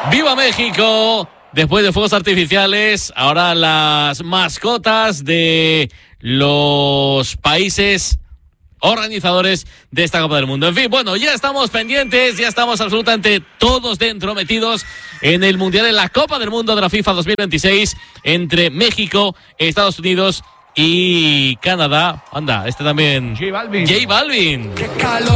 ¡Viva México! Después de fuegos artificiales, ahora las mascotas de los países organizadores de esta Copa del Mundo. En fin, bueno, ya estamos pendientes, ya estamos absolutamente todos dentro, metidos en el Mundial, en la Copa del Mundo de la FIFA 2026, entre México, Estados Unidos y Canadá. Anda, este también. J Balvin. J Balvin.